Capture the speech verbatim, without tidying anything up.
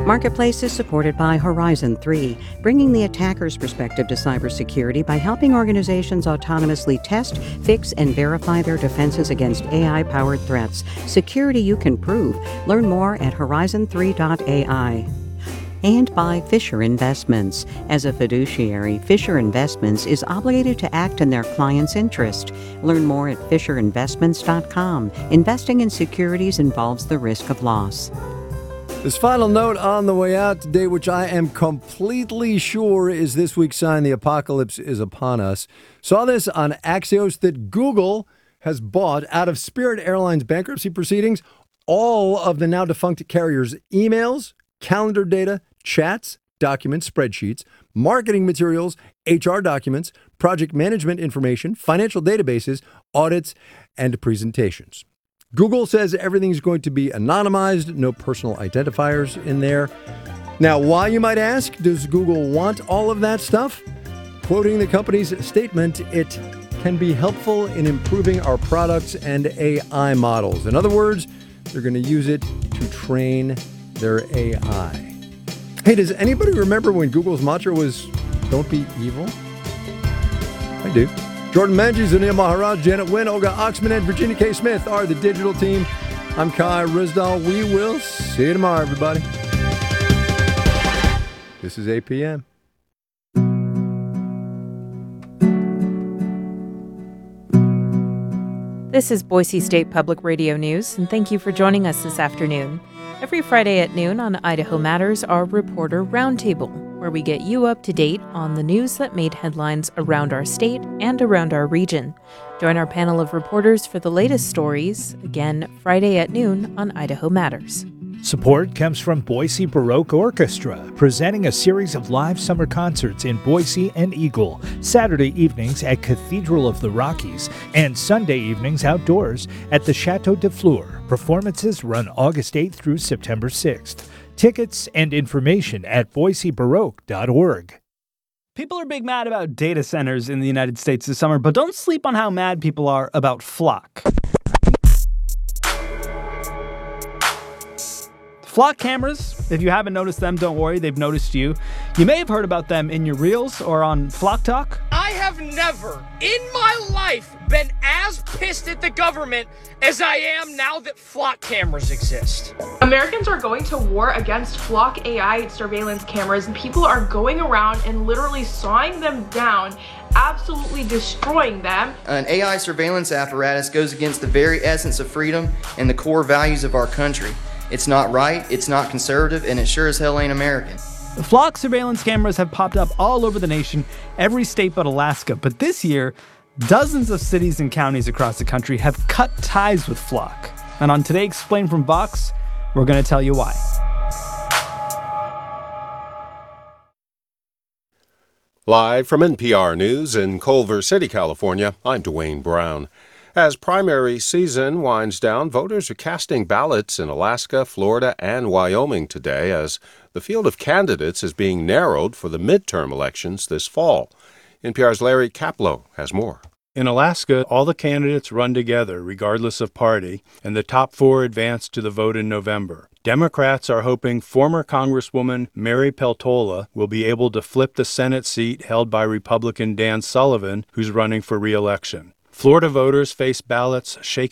Marketplace is supported by Horizon three, bringing the attacker's perspective to cybersecurity by helping organizations autonomously test, fix, and verify their defenses against A I-powered threats. Security you can prove. Learn more at horizon three dot A I. And by Fisher Investments. As a fiduciary, Fisher Investments is obligated to act in their client's interest. Learn more at fisher investments dot com. Investing in securities involves the risk of loss. This final note on the way out today, which I am completely sure is this week's sign the apocalypse is upon us. Saw this on Axios that Google has bought, out of Spirit Airlines bankruptcy proceedings, all of the now defunct carrier's emails, calendar data, chats, documents, spreadsheets, marketing materials, H R documents, project management information, financial databases, audits, and presentations. Google says everything's going to be anonymized, no personal identifiers in there. Now, why, you might ask, does Google want all of that stuff? Quoting the company's statement, it can be helpful in improving our products and A I models. In other words, they're going to use it to train their A I. Hey, does anybody remember when Google's mantra was, don't be evil? I do. Jordan Menges, Anil Maharaj, Janet Wynn, Olga Oxman, and Virginia K. Smith are the digital team. I'm Kai Rizdal. We will see you tomorrow, everybody. This is eight p.m. This is Boise State Public Radio News, and thank you for joining us this afternoon. Every Friday at noon on Idaho Matters, our Reporter Roundtable, where we get you up to date on the news that made headlines around our state and around our region. Join our panel of reporters for the latest stories, again, Friday at noon on Idaho Matters. Support comes from Boise Baroque Orchestra, presenting a series of live summer concerts in Boise and Eagle, Saturday evenings at Cathedral of the Rockies, and Sunday evenings outdoors at the Chateau de Fleur. Performances run August eighth through September sixth. Tickets and information at boise baroque dot org. People are big mad about data centers in the United States this summer, but don't sleep on how mad people are about Flock. Flock cameras, if you haven't noticed them, don't worry, they've noticed you. You may have heard about them in your reels or on Flock Talk. I have never in my life been as pissed at the government as I am now that Flock cameras exist. Americans are going to war against Flock A I surveillance cameras, and people are going around and literally sawing them down, absolutely destroying them. An A I surveillance apparatus goes against the very essence of freedom and the core values of our country. It's not right, it's not conservative, and it sure as hell ain't American. Flock surveillance cameras have popped up all over the nation, every state but Alaska. But this year, dozens of cities and counties across the country have cut ties with Flock. And on Today Explained from Vox, we're going to tell you why. Live from N P R News in Culver City, California, I'm Dwayne Brown. As primary season winds down, voters are casting ballots in Alaska, Florida, and Wyoming today as the field of candidates is being narrowed for the midterm elections this fall. N P R's Larry Kaplow has more. In Alaska, all the candidates run together, regardless of party, and the top four advance to the vote in November. Democrats are hoping former Congresswoman Mary Peltola will be able to flip the Senate seat held by Republican Dan Sullivan, who's running for re-election. Florida voters face ballots shaken